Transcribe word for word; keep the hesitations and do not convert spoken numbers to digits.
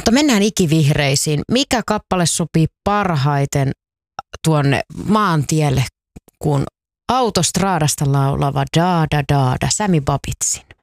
Mutta mennään ikivihreisiin. Mikä kappale sopii parhaiten tuonne maantielle, kun autostraadasta laulava Da Da Da Da, Sami Babitsin?